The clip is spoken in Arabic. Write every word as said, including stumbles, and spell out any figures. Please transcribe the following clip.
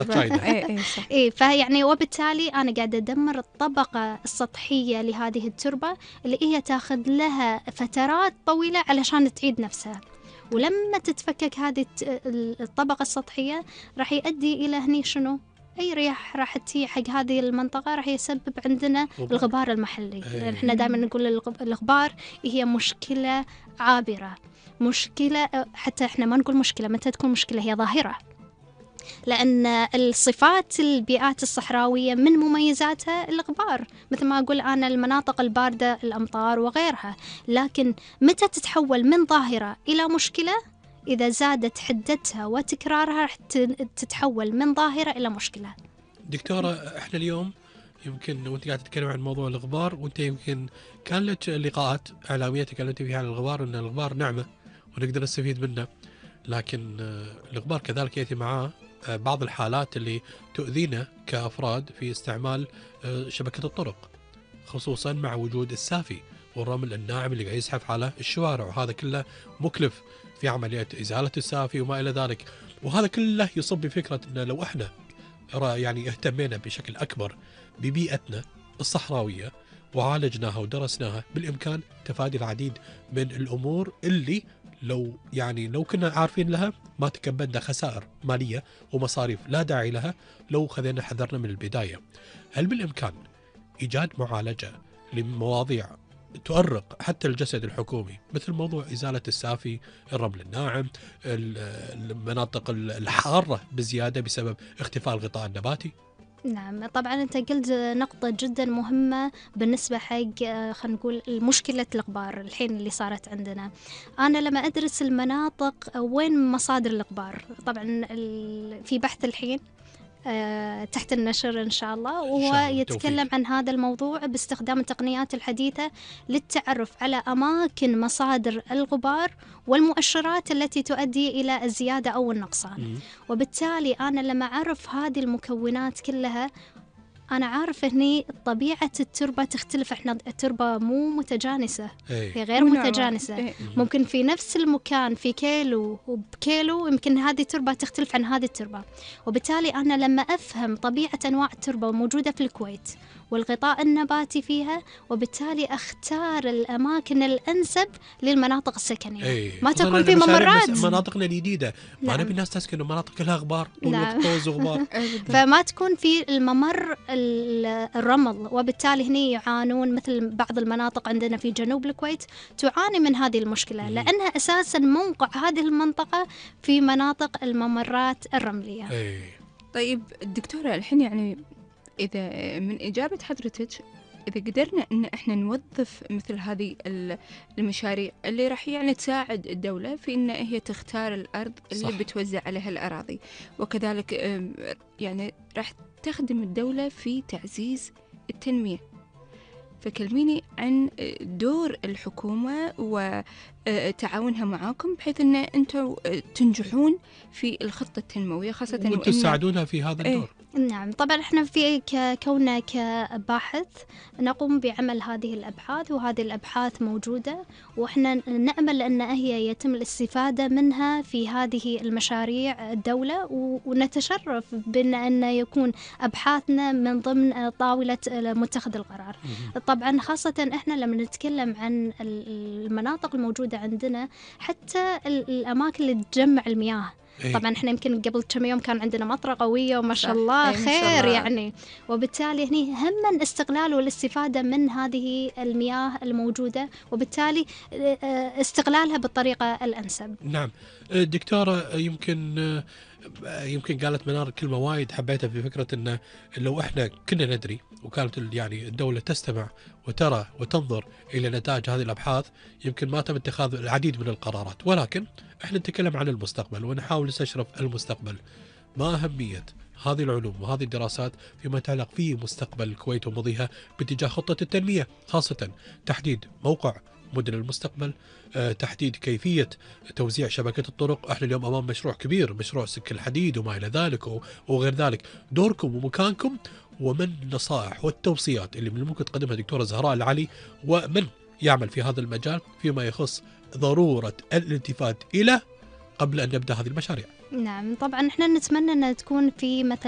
فايدة. إيه إيه صح. إيه فيعني وبالتالي أنا قاعدة أدمر الطبقة السطحية لهذه التربة اللي هي تاخذ لها فترات طويلة علشان تعيد نفسها. ولما تتفكك هذه الطبقة السطحية راح يؤدي إلى هني شنو؟ أي رياح راح تجي حق هذه المنطقة راح يسبب عندنا الغبار المحلي. لأن إحنا دائما نقول الغبار هي مشكلة عابرة، مشكلة حتى إحنا ما نقول مشكلة، متى تكون مشكلة هي ظاهرة. لأن الصفات البيئات الصحراوية من مميزاتها الغبار، مثل ما أقول أنا المناطق الباردة الأمطار وغيرها. لكن متى تتحول من ظاهرة إلى مشكلة؟ إذا زادت حدتها وتكرارها راح تتحول من ظاهرة إلى مشكلة. دكتورة احنا اليوم يمكن وانت قاعد تتكلم عن موضوع الغبار، وانت يمكن كان لك لقاءات إعلامية تكلمت فيها عن الغبار، ان الغبار نعمة ونقدر نستفيد منه، لكن الغبار كذلك يأتي معاه بعض الحالات اللي تؤذينا كأفراد في استعمال شبكة الطرق، خصوصا مع وجود السافي والرمل الناعم اللي قاعد يزحف على الشوارع، وهذا كله مكلف في عملية إزالة السافي وما إلى ذلك. وهذا كله يصب بفكرة أن لو احنا يعني اهتمينا بشكل أكبر ببيئتنا الصحراوية وعالجناها ودرسناها، بالإمكان تفادي العديد من الأمور اللي لو يعني لو كنا عارفين لها ما تكبدنا خسائر مالية ومصاريف لا داعي لها لو خذينا حذرنا من البداية. هل بالإمكان إيجاد معالجة لمواضيع تؤرق حتى الجسد الحكومي، مثل موضوع إزالة السافي، الرمل الناعم، المناطق الحارة بزيادة بسبب اختفاء الغطاء النباتي؟ نعم طبعا أنت قلت نقطة جدا مهمة بالنسبة حق خلينا نقول مشكلة الغبار الحين اللي صارت عندنا. أنا لما أدرس المناطق وين مصادر الغبار، طبعا في بحث الحين أه تحت النشر إن شاء الله، وهو يتكلم عن هذا الموضوع باستخدام التقنيات الحديثة للتعرف على أماكن مصادر الغبار والمؤشرات التي تؤدي إلى الزيادة أو النقصان. وبالتالي أنا لما أعرف هذه المكونات كلها أنا عارف هني طبيعة التربة تختلف. إحنا التربة مو متجانسة، هي غير متجانسة. ممكن في نفس المكان في كيلو وبكيلو يمكن هذه التربة تختلف عن هذه التربة. وبالتالي أنا لما أفهم طبيعة أنواع التربة موجودة في الكويت والغطاء النباتي فيها، وبالتالي أختار الأماكن الأنسب للمناطق السكنية. أي. ما تكون في ممرات. مناطقنا الجديدة ما نبي الناس تسكن مناطق كلها غبار طول الوقت طوز وغبار. فما تكون في الممر الرمل، وبالتالي هني يعانون مثل بعض المناطق عندنا في جنوب الكويت تعاني من هذه المشكلة، لأنها أساسا موقع هذه المنطقة في مناطق الممرات الرملية. أي. طيب الدكتورة الحين يعني إذا من إجابة حضرتك إذا قدرنا إن إحنا نوظف مثل هذه المشاريع اللي راح يعني تساعد الدولة في إن هي تختار الأرض اللي صح. بتوزع عليها الأراضي، وكذلك يعني راح تخدم الدولة في تعزيز التنمية، فكلميني عن دور الحكومة وتعاونها معاكم بحيث أن أنتم تنجحون في الخطة التنموية، خاصة وتساعدونها في هذا الدور. إيه؟ نعم طبعا احنا في كوننا كباحث نقوم بعمل هذه الأبحاث، وهذه الأبحاث موجودة واحنا نأمل أن هي يتم الاستفادة منها في هذه المشاريع الدولة، ونتشرف بأن أن يكون أبحاثنا من ضمن طاولة متخذ القرار. طبعا خاصة احنا لما نتكلم عن المناطق الموجودة عندنا حتى الأماكن اللي تجمع المياه. طبعا احنا يمكن قبل كم يوم كان عندنا مطرة قوية وما شاء الله خير يعني، وبالتالي هني هم الاستغلال والاستفادة من هذه المياه الموجودة، وبالتالي استغلالها بالطريقة الأنسب. نعم دكتورة، يمكن يمكن قالت منار كلمة وايد حبيتها في فكرة إنه لو إحنا كنا ندري وكانت يعني الدولة تستمع وترى وتنظر إلى نتائج هذه الأبحاث يمكن ما تم اتخاذ العديد من القرارات، ولكن إحنا نتكلم عن المستقبل ونحاول نستشرف المستقبل. ما أهمية هذه العلوم وهذه الدراسات فيما يتعلق في مستقبل الكويت ومضيها باتجاه خطة التنمية، خاصة تحديد موقع مدن المستقبل، أه تحديد كيفية توزيع شبكة الطرق. احنا اليوم امام مشروع كبير، مشروع سك الحديد وما الى ذلك وغير ذلك. دوركم ومكانكم ومن النصائح والتوصيات اللي من الممكن تقدمها دكتورة زهراء العلي ومن يعمل في هذا المجال فيما يخص ضرورة الالتفات إلى قبل أن نبدأ هذه المشاريع؟ نعم طبعا احنا نتمنى أن تكون في مثلا